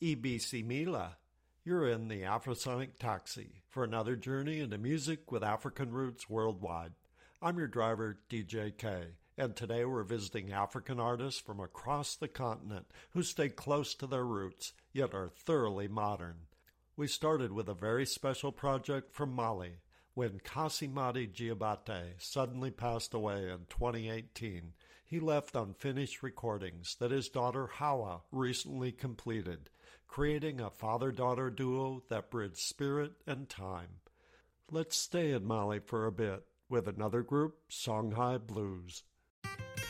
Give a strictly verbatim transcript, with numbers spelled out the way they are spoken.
Ibisi Mila. You're in the Afrosonic Taxi for another journey into music with African roots worldwide. I'm your driver, D J K, and today we're visiting African artists from across the continent who stay close to their roots, yet are thoroughly modern. We started with a very special project from Mali, when Kassimati Diabate suddenly passed away in twenty eighteen. He left unfinished recordings that his daughter Hawa recently completed, creating a father-daughter duo that bridged spirit and time. Let's stay in Mali for a bit with another group, Songhai Blues.